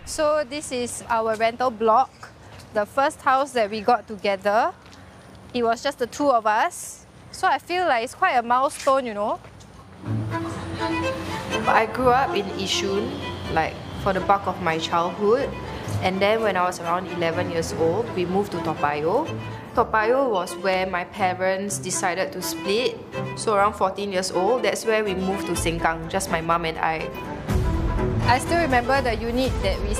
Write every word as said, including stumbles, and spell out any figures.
So this is our rental block, the first house that we got together. It was just the two of us. So I feel like it's quite a milestone, you know. I grew up in Yishun, like for the bulk of my childhood. And then when I was around eleven years old, we moved to Toa Payoh. Toa Payoh was where my parents decided to split. So around fourteen years old, that's where we moved to Sengkang, just my mum and I. I still remember the unit that we